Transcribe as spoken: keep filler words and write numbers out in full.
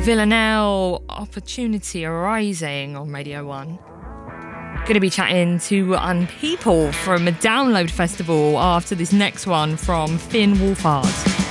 Villanelle, Opportunity Arising on Radio one. Going to be chatting to Unpeople from a Download Festival after this next one from Finn Wolfhard.